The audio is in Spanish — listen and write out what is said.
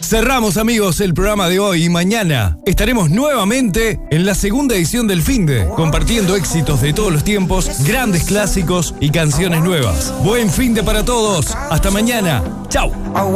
Cerramos, amigos, el programa de hoy y mañana estaremos nuevamente en la segunda edición del Finde, compartiendo éxitos de todos los tiempos, grandes clásicos y canciones nuevas. Buen finde para todos. Hasta mañana. Chau.